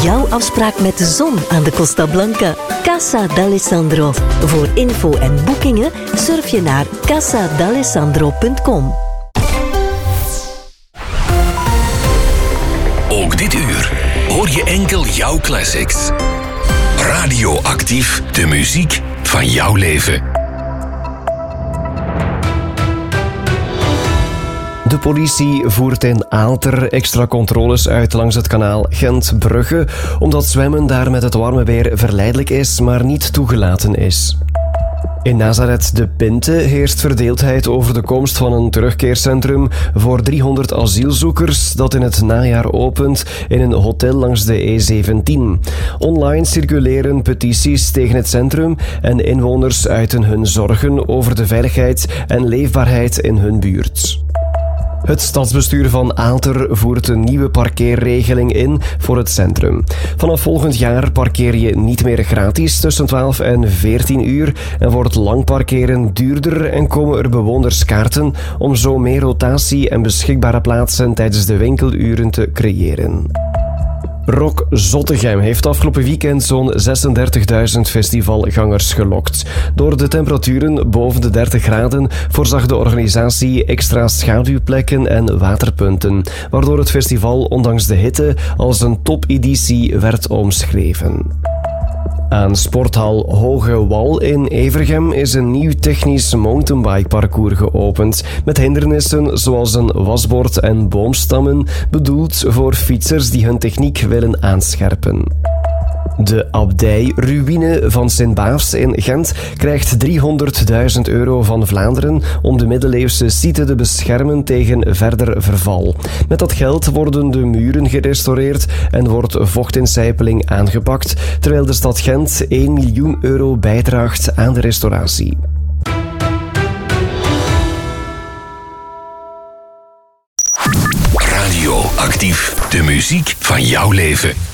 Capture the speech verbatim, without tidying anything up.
jouw afspraak met de zon aan de Costa Blanca. Casa d'Alessandro. Voor info en boekingen surf je naar casa d'alessandro punt com. Ook dit uur hoor je enkel jouw classics. Radioactief, de muziek van jouw leven. De politie voert in Aalter extra controles uit langs het kanaal Gent-Brugge, omdat zwemmen daar met het warme weer verleidelijk is, maar niet toegelaten is. In Nazareth de Pinte heerst verdeeldheid over de komst van een terugkeercentrum voor driehonderd asielzoekers dat in het najaar opent in een hotel langs de E zeventien. Online circuleren petities tegen het centrum en inwoners uiten hun zorgen over de veiligheid en leefbaarheid in hun buurt. Het stadsbestuur van Aalter voert een nieuwe parkeerregeling in voor het centrum. Vanaf volgend jaar parkeer je niet meer gratis tussen twaalf en veertien uur en wordt lang parkeren duurder en komen er bewonerskaarten om zo meer rotatie en beschikbare plaatsen tijdens de winkeluren te creëren. Rock Zottegem heeft afgelopen weekend zo'n zesendertigduizend festivalgangers gelokt. Door de temperaturen boven de dertig graden voorzag de organisatie extra schaduwplekken en waterpunten, waardoor het festival ondanks de hitte als een topeditie werd omschreven. Aan sporthal Hoge Wal in Evergem is een nieuw technisch mountainbikeparcours geopend met hindernissen zoals een wasbord en boomstammen, bedoeld voor fietsers die hun techniek willen aanscherpen. De abdij-ruïne van Sint-Baafs in Gent krijgt driehonderdduizend euro van Vlaanderen om de middeleeuwse site te beschermen tegen verder verval. Met dat geld worden de muren gerestaureerd en wordt vochtincijpeling aangepakt, terwijl de stad Gent één miljoen euro bijdraagt aan de restauratie. Radioactief, de muziek van jouw leven.